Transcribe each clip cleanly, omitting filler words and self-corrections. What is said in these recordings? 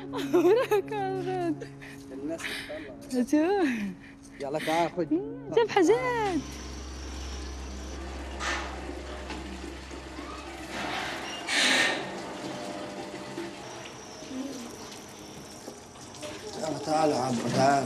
وراك عرفت الناس شوف يلا تعال خذ جاب حاجات. يلا تعال يا عبرو تعال.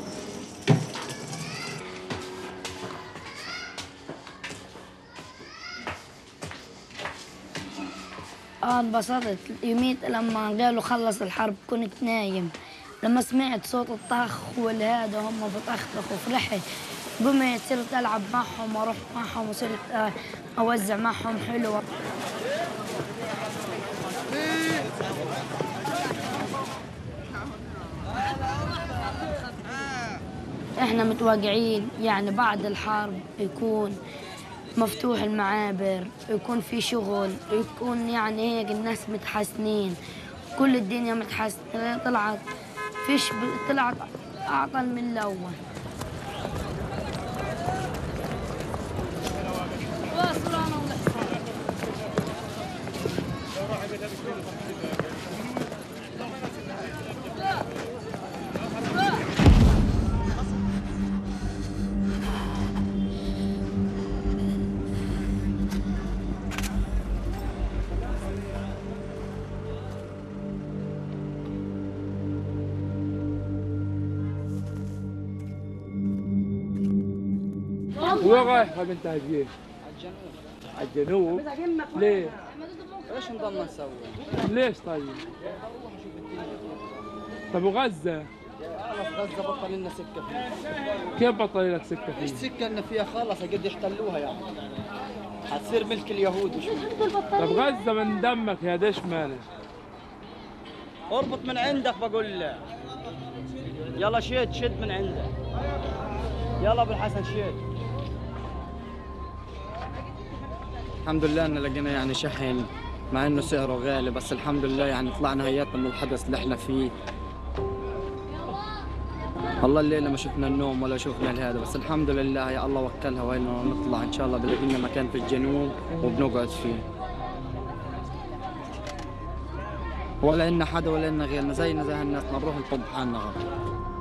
انبسطت يوميت لما قالوا خلص الحرب، كنت نايم. لما سمعت صوت الطخ والهذا هم بطخطخوا فرحت. قمت صرت ألعب معهم وأروح معهم وصرت أوزع معهم حلوة. احنا متوقعين يعني بعد الحرب يكون مفتوح المعابر، يكون في شغل، يكون يعني هيك الناس متحسنين، كل الدنيا متحسنة. طلعت فيش طلعت أعطل من الأول. وين رايحة بنت هديه؟ على الجنوب. على الجنوب؟ ليه؟ ايش نضلنا نسوي؟ ليش طيب؟ طب وغزة؟ خلص غزة بطل لنا سكة فيها. كيف بطل لك سكة ايش فيه؟ سكة لنا فيها خلص قد يحتلوها يعني. حتصير ملك اليهود وشو. طب غزة من دمك يا ديش مالك؟ اربط من عندك بقول لك. يلا شد من عندك. يلا ابو الحسن شد. الحمد لله ان لقينا يعني شحن مع انه سعره غالي، بس الحمد لله يعني طلعنا هياتنا من الحدث اللي احنا فيه. والله الليله ما شفنا النوم ولا شفنا هذا، بس الحمد لله يا الله وكلها وين نطلع ان شاء الله بلاقي لنا مكان في الجنوب وبنقعد فيه. ولا إلنا حدا ولا إلنا غيرنا، زينا زي هالناس، نروح نطب حالنا غلط.